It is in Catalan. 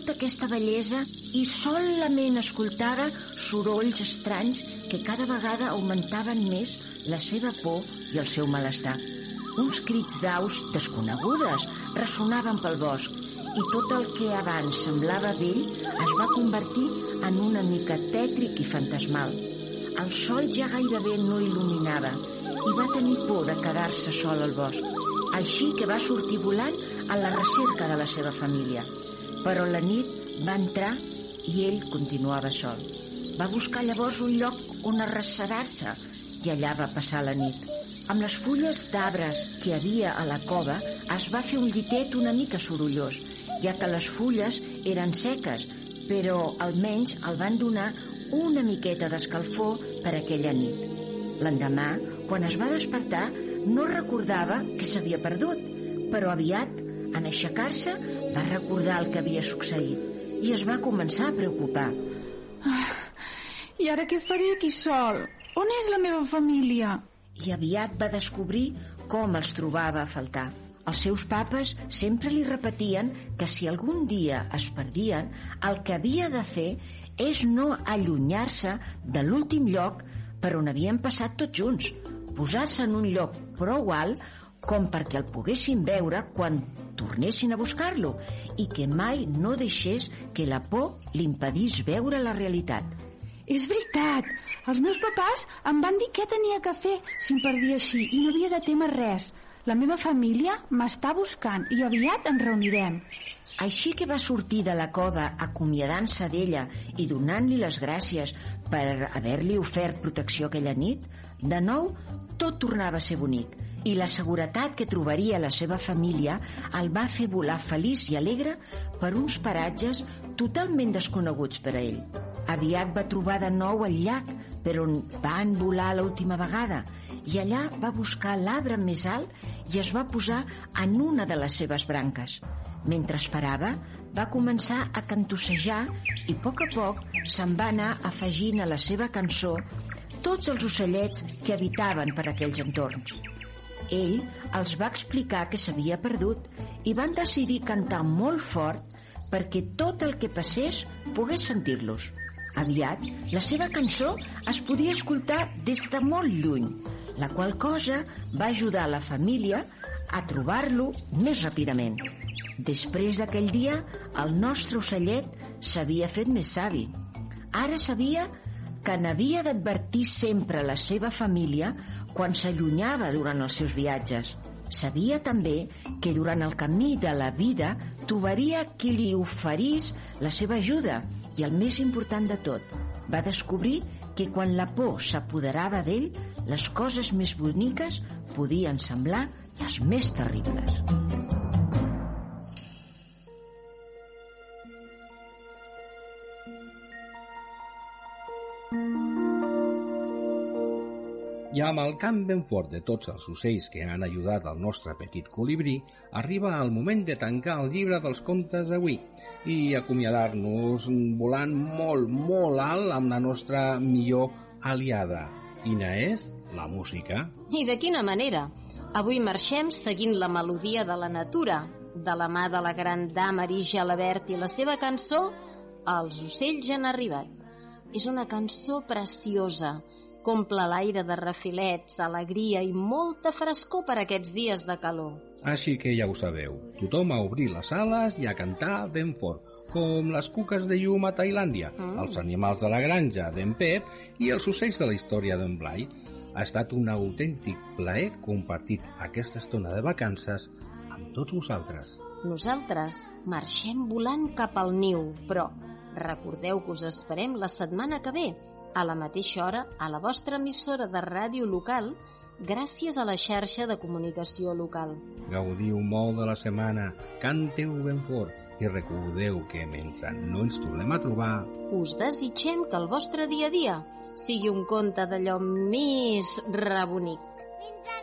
tota aquesta bellesa i solament escoltava sorolls estranys que cada vegada augmentaven més la seva por i el seu malestar. Uns crits d'aus desconegudes ressonaven pel bosc i tot el que abans semblava vell es va convertir en una mica tètric i fantasmal. El sol ja gairebé no il·luminava i va tenir por de quedar-se sol al bosc, així que va sortir volant a la recerca de la seva família. Però la nit va entrar i ell continuava sol. Va buscar llavors un lloc on arrecerar-se i allà va passar la nit. Amb les fulles d'arbres que hi havia a la cova es va fer un llitet una mica sorollós, ja que les fulles eren seques, però almenys el van donar una miqueta d'escalfor per aquella nit. L'endemà, quan es va despertar, no recordava que s'havia perdut, però aviat, en aixecar-se, va recordar el que havia succeït i es va començar a preocupar. I ara què faré aquí sol? On és la meva família? I aviat va descobrir com els trobava a faltar. Els seus papes sempre li repetien que si algun dia es perdien, el que havia de fer és no allunyar-se de l'últim lloc per on havien passat tots junts, posar-se en un lloc prou alt com perquè el poguessin veure quan tornessin a buscar-lo i que mai no deixés que la por li impedís veure la realitat. És veritat, els meus papàs em van dir què tenia que fer si em perdia així i no havia de témer res. La meva família m'està buscant i aviat ens reunirem. Així que va sortir de la cova acomiadant-se d'ella i donant-li les gràcies per haver-li ofert protecció aquella nit, de nou tot tornava a ser bonic i la seguretat que trobaria la seva família el va fer volar feliç i alegre per uns paratges totalment desconeguts per a ell. Aviat va trobar de nou el llac per on van volar l'última vegada i allà va buscar l'arbre més alt i es va posar en una de les seves branques. Mentre esperava, va començar a cantossejar i a poc se'n va anar afegint a la seva cançó tots els ocellets que habitaven per aquells entorns. Ell els va explicar que s'havia perdut i van decidir cantar molt fort perquè tot el que passés pogués sentir-los. Aviat, la seva cançó es podia escoltar des de molt lluny, la qual cosa va ajudar la família a trobar-lo més ràpidament. Després d'aquell dia, el nostre ocellet s'havia fet més savi. Ara sabia que n'havia d'advertir sempre la seva família quan s'allunyava durant els seus viatges. Sabia també que durant el camí de la vida trobaria qui li oferís la seva ajuda i el més important de tot, va descobrir que quan la por s'apoderava d'ell, les coses més boniques podien semblar les més terribles. I amb el cant ben fort de tots els ocells que han ajudat al nostre petit colibrí, arriba el moment de tancar el llibre dels contes d'avui i acomiadar-nos volant molt, molt alt amb la nostra millor aliada. Quina és? La música. I de quina manera? Avui marxem seguint la melodia de la natura, de la mà de la gran dama Marie Jalabert i la seva cançó Els ocells han arribat. És una cançó preciosa, comple l'aire de refilets, alegria i molta frescor per aquests dies de calor. Així que ja ho sabeu, tothom a obrir les ales i a cantar ben fort, com les cuques de llum a Tailàndia, els animals de la granja d'en Pep i els ocells de la història d'en Blai. Ha estat un autèntic plaer compartir aquesta estona de vacances amb tots vosaltres. Nosaltres marxem volant cap al niu, però recordeu que us esperem la setmana que ve, a la mateixa hora, a la vostra emissora de ràdio local, gràcies a la xarxa de comunicació local. Gaudiu molt de la setmana, canteu ben fort i recordeu que mentre no ens tornem a trobar, us desitgem que el vostre dia a dia sigui un conte d'allò més rebonic. Fins